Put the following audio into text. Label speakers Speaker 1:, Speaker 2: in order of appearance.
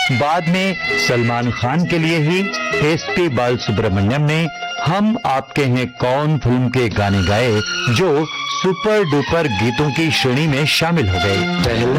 Speaker 1: बाद में सलमान खान के लिए ही एसपी बालसुब्रमण्यम ने हम आपके हैं कौन फिल्म के गाने गाए, जो सुपर डुपर गीतों की श्रेणी में शामिल हो गए।